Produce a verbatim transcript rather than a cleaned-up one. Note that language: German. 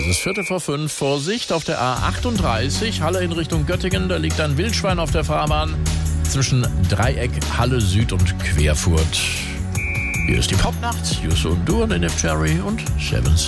ist Viertel vor fünf. Vorsicht auf der A achtunddreißig, Halle in Richtung Göttingen. Da liegt ein Wildschwein auf der Fahrbahn zwischen Dreieck, Halle Süd und Querfurt. Hier ist die Popnacht. Jusso und Duan in F. Cherry und Seven Seven.